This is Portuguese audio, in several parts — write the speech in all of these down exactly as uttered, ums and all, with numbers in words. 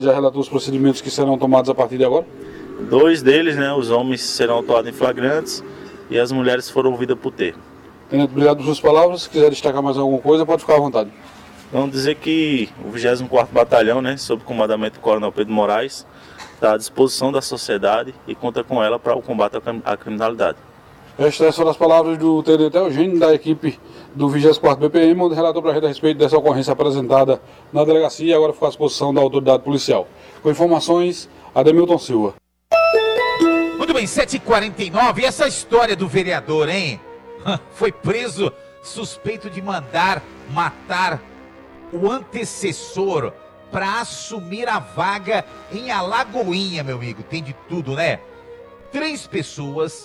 Já relatou os procedimentos que serão tomados a partir de agora? Dois deles, né, os homens serão autuados em flagrantes e as mulheres foram ouvidas por termo. Tenente, obrigado por suas palavras. Se quiser destacar mais alguma coisa, pode ficar à vontade. Vamos dizer que o vigésimo quarto Batalhão, né, sob comandamento do Coronel Pedro Moraes, está à disposição da sociedade e conta com ela para o combate à criminalidade. Estas foram as palavras do Tenente Eugênio, da equipe do vigésimo quarto B P M, onde relatou para a gente a respeito dessa ocorrência apresentada na delegacia e agora ficou à disposição da autoridade policial. Com informações, Ademilton Silva. Muito bem, sete e quarenta e nove, e essa história do vereador, hein? Foi preso suspeito de mandar matar o antecessor para assumir a vaga em Alagoinha, meu amigo. Tem de tudo, né? Três pessoas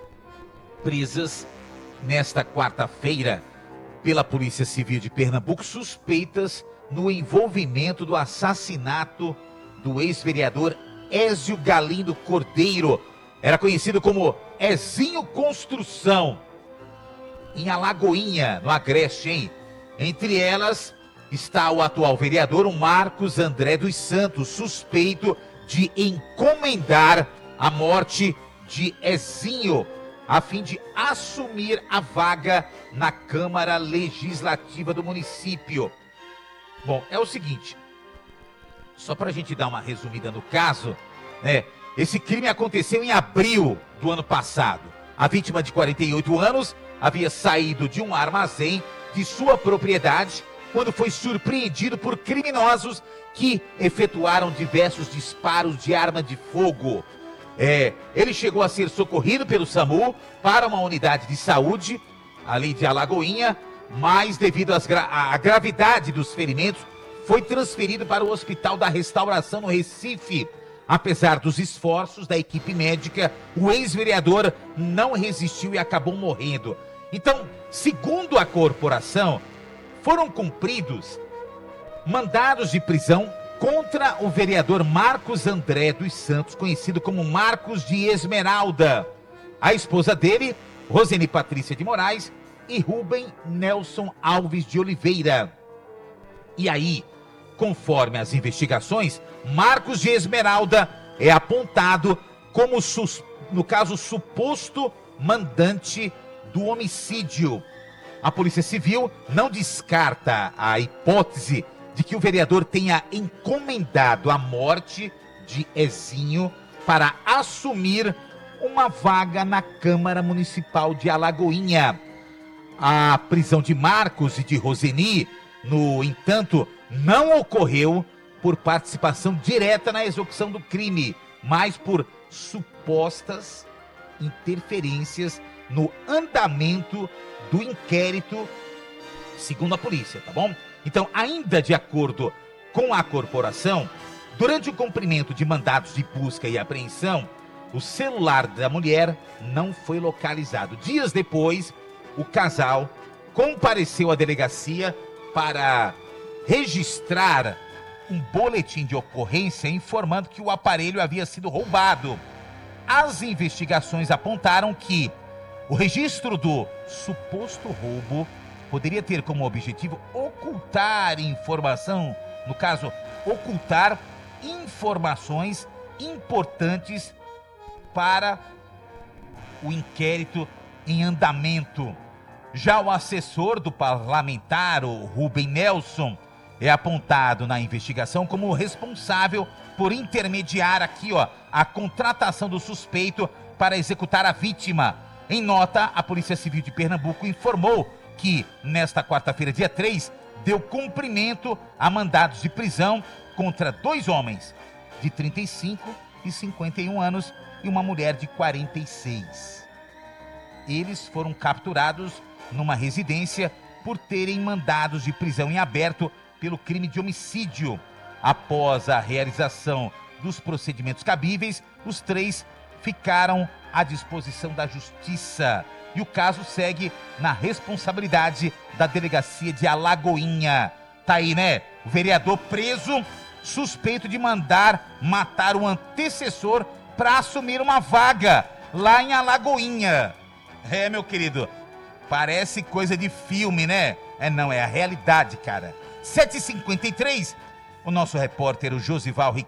presas nesta quarta-feira pela Polícia Civil de Pernambuco, suspeitas no envolvimento do assassinato do ex-vereador Ézio Galindo Cordeiro. Era conhecido como Ezinho Construção, em Alagoinha, no Agreste, hein? Entre elas está o atual vereador, o Marcos André dos Santos, suspeito de encomendar a morte de Ezinho, a fim de assumir a vaga na Câmara Legislativa do município. Bom, é o seguinte, só para a gente dar uma resumida no caso, né? Esse crime aconteceu em abril do ano passado. A vítima, de quarenta e oito anos, havia saído de um armazém de sua propriedade quando foi surpreendido por criminosos que efetuaram diversos disparos de arma de fogo. É, ele chegou a ser socorrido pelo SAMU para uma unidade de saúde ali de Alagoinha, mas devido às gra- à gravidade dos ferimentos, foi transferido para o Hospital da Restauração no Recife. Apesar dos esforços da equipe médica, o ex-vereador não resistiu e acabou morrendo. Então, segundo a corporação, foram cumpridos mandados de prisão contra o vereador Marcos André dos Santos, conhecido como Marcos de Esmeralda, a esposa dele, Roseni Patrícia de Moraes, e Rubem Nelson Alves de Oliveira. E aí, conforme as investigações, Marcos de Esmeralda é apontado como, sus, no caso, suposto mandante do homicídio. A Polícia Civil não descarta a hipótese de que o vereador tenha encomendado a morte de Ezinho para assumir uma vaga na Câmara Municipal de Alagoinha. A prisão de Marcos e de Roseni, no entanto, não ocorreu por participação direta na execução do crime, mas por supostas interferências no andamento do inquérito, segundo a polícia, tá bom? Então, ainda de acordo com a corporação, durante o cumprimento de mandados de busca e apreensão, o celular da mulher não foi localizado. Dias depois, o casal compareceu à delegacia para registrar um boletim de ocorrência informando que o aparelho havia sido roubado. As investigações apontaram que o registro do suposto roubo poderia ter como objetivo ocultar informação, no caso, ocultar informações importantes para o inquérito em andamento. Já o assessor do parlamentar, o Rubem Nelson, é apontado na investigação como responsável por intermediar aqui, ó, a contratação do suspeito para executar a vítima. Em nota, a Polícia Civil de Pernambuco informou que, nesta quarta-feira, dia três, deu cumprimento a mandados de prisão contra dois homens de trinta e cinco e cinquenta e um anos e uma mulher de quarenta e seis. Eles foram capturados numa residência por terem mandados de prisão em aberto pelo crime de homicídio. Após a realização dos procedimentos cabíveis, os três ficaram à disposição da Justiça. E o caso segue na responsabilidade da Delegacia de Alagoinha. Tá aí, né? O vereador preso, suspeito de mandar matar o antecessor para assumir uma vaga lá em Alagoinha. É, meu querido, parece coisa de filme, né? É não, é a realidade, cara. sete e cinquenta e três, O nosso repórter, o Josival